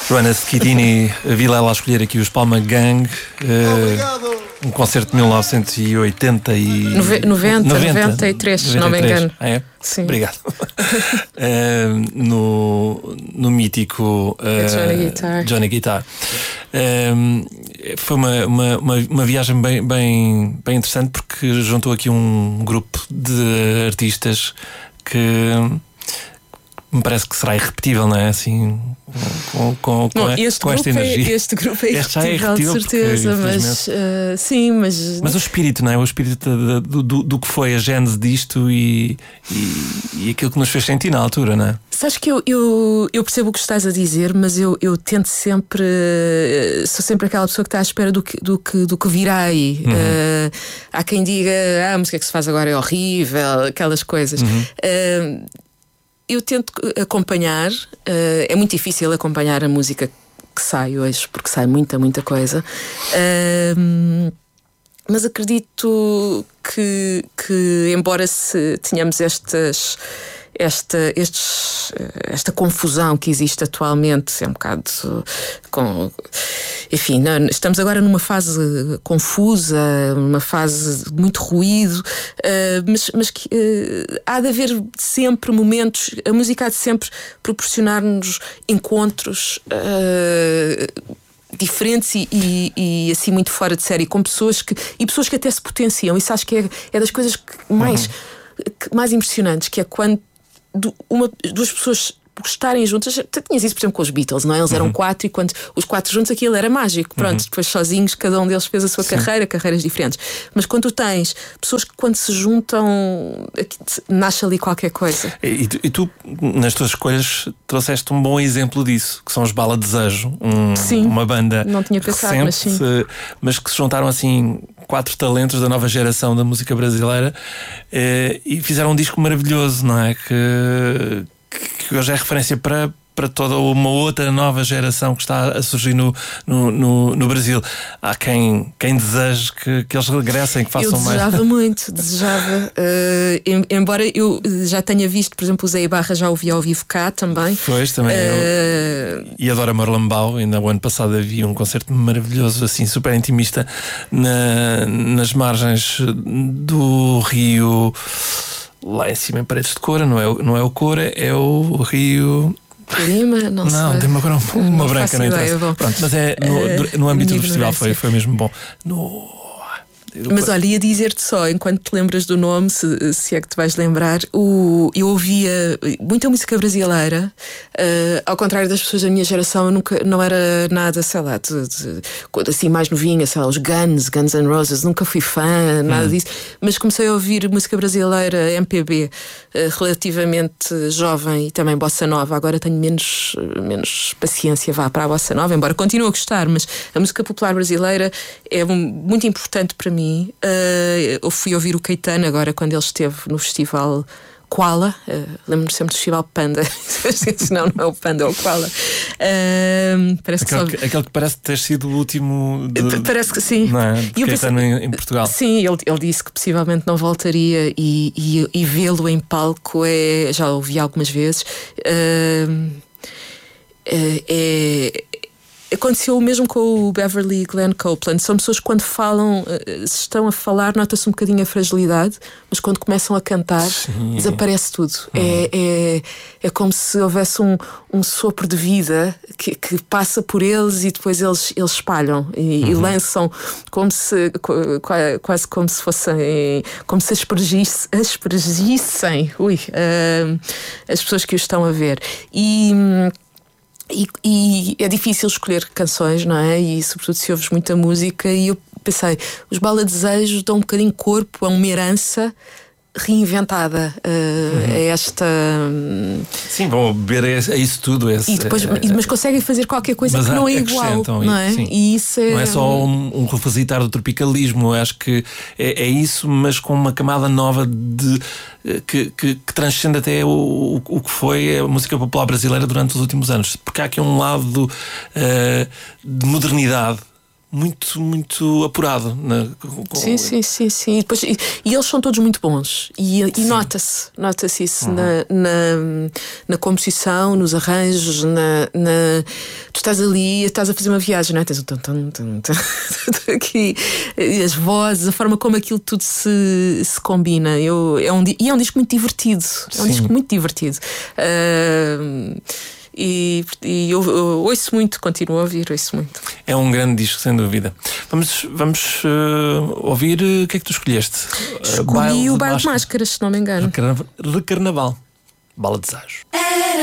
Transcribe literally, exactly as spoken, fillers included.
Joana Schedini, Vilela a escolher aqui os Palma Gang. Obrigado. Um concerto de mil novecentos e oitenta e... noventa, noventa e três, se não me engano. Ah, é? Sim. Obrigado. uh, no, no mítico uh, Johnny Guitar. Johnny Guitar. Uh, foi uma, uma, uma, uma viagem bem, bem, bem interessante, porque juntou aqui um grupo de artistas que me parece que será irrepetível, não é? Assim, com, com, com, Bom, este com esta grupo energia. É, este grupo é Este já é irrepetível, de certeza, porque, mas uh, sim, mas. Mas o espírito, não é? O espírito do, do, do que foi a gênese disto e, e, e aquilo que nos fez sentir na altura, não é? Sabes que eu, eu, eu percebo o que estás a dizer, mas eu, eu tento sempre. Sou sempre aquela pessoa que está à espera do que, do que, do que virá aí. Uhum. Uh, há quem diga, ah, a música que se faz agora é horrível, aquelas coisas. Uhum. Uh, Eu tento acompanhar, uh, é muito difícil acompanhar a música que sai hoje, porque sai muita, muita coisa. Uh, mas acredito que, que embora se tenhamos estas, esta, estes, esta confusão que existe atualmente, é um bocado com... Enfim, não, estamos agora numa fase confusa, numa fase de muito ruído, uh, mas, mas que, uh, há de haver sempre momentos, a música há de sempre proporcionar-nos encontros uh, diferentes e, e, e assim muito fora de série, com pessoas que, e pessoas que até se potenciam. Isso acho que é, é das coisas que mais, uhum. que, mais impressionantes, que é quando uma, duas pessoas por estarem juntas. Tinhas isso, por exemplo, com os Beatles, não é? Eles eram uhum. quatro, e quando os quatro juntos aquilo era mágico. Pronto, uhum. depois sozinhos cada um deles fez a sua Sim. carreira, carreiras diferentes. Mas quando tu tens pessoas que quando se juntam nasce ali qualquer coisa. E tu, e tu nas tuas escolhas trouxeste um bom exemplo disso, que são os Bala Desejo, um, sim. uma banda não tinha pensado, recente, mas, sim. mas que se juntaram assim quatro talentos da nova geração da música brasileira eh, e fizeram um disco maravilhoso, não é? Que que hoje é referência para, para toda uma outra nova geração que está a surgir no, no, no, no Brasil. Há quem, quem deseje que, que eles regressem, que façam mais. Eu desejava mais. muito, desejava. Uh, embora eu já tenha visto, por exemplo, o Zé Ibarra já ouvi ao vivo cá também. Pois, também. Uh... Eu, e adoro a Morlambau. Ainda o ano passado havia um concerto maravilhoso, assim, super intimista, na, nas margens do Rio. Lá em cima em Paredes de Coura, não é, não é o Coura, é o Rio Lima, não, não sei. Tem agora uma, uma branca, não interessa. Pronto, mas é no, uh, no âmbito do festival foi, foi mesmo bom. No... Mas olha, ia dizer-te só, enquanto te lembras do nome, se, se é que te vais lembrar, o, eu ouvia muita música brasileira, uh, ao contrário das pessoas da minha geração, eu nunca, não era nada, sei lá, de, de, assim mais novinha, sei lá, os Guns, Guns N' Roses, nunca fui fã, nada hum. disso, mas comecei a ouvir música brasileira, M P B, uh, relativamente jovem, e também bossa nova. Agora tenho menos, menos paciência, vá para a bossa nova, embora continue a gostar, mas a música popular brasileira é um, muito importante para mim. Uh, eu fui ouvir o Caetano agora quando ele esteve no festival Koala, uh, lembro-me sempre do festival Panda. Não, não é o Panda, é o Koala. Uh, parece aquele, que, só... aquele que parece ter sido o último de... Parece que sim. Não é? De Caetano pensei... em, em Portugal. Sim, ele, ele disse que possivelmente não voltaria, e, e, e vê-lo em palco é, já ouvi algumas vezes. Uh, é, é Aconteceu o mesmo com o Beverly e Glenn Copeland. São pessoas que quando falam, se estão a falar, nota-se um bocadinho a fragilidade, mas quando começam a cantar, Sim. desaparece tudo. Hum. É, é, é como se houvesse um, um sopro de vida que, que passa por eles e depois eles, eles espalham e, uhum. e lançam como se, quase como se fossem, como se aspergisse, aspergissem ui, uh, as pessoas que os estão a ver. E E, e é difícil escolher canções, não é? E sobretudo se ouves muita música. E eu pensei, os Bala Desejos dão um bocadinho corpo a uma herança reinventada uh, uhum. a esta. Sim, vão beber a isso tudo. Esse, e depois, é, mas conseguem fazer qualquer coisa que não é igual. Não é? Sim. E isso é... Não é só um, um revisitar do tropicalismo. Eu acho que é, é isso, mas com uma camada nova de. Que, que, que transcende até o, o que foi a música popular brasileira durante os últimos anos. Porque há aqui um lado uh, de modernidade muito, muito apurado. Na, com... Sim, sim, sim, sim. E, depois, e, e eles são todos muito bons. E, e nota-se, nota-se isso uhum. na, na, na composição, nos arranjos, na, na... Tu estás ali, estás a fazer uma viagem, não é? Tens o tum, tum, tum, tum, aqui, as vozes, a forma como aquilo tudo se, se combina. Eu, é um, e é um disco muito divertido. É um sim. disco muito divertido. Uh, E, e eu, eu ouço muito, continuo a ouvir, ouço muito. É um grande disco, sem dúvida. Vamos, vamos uh, ouvir o que é que tu escolheste? Escolhi uh, o Baile de Máscaras, se não me engano. Recarnaval, Bala de Desejo.